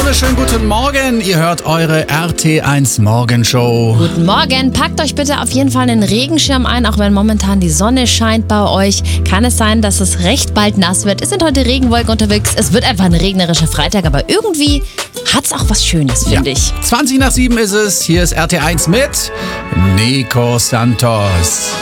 wunderschönen guten Morgen. Ihr hört eure RT1 Morgenshow. Guten Morgen. Packt euch bitte auf jeden Fall einen Regenschirm ein, auch wenn momentan die Sonne scheint bei euch. Kann es sein, dass es recht bald nass wird. Es sind heute Regenwolken unterwegs. Es wird einfach ein regnerischer Freitag, aber irgendwie hat es auch was Schönes, finde ich. 20 nach 7 ist es. Hier ist RT1 mit Nico Santos.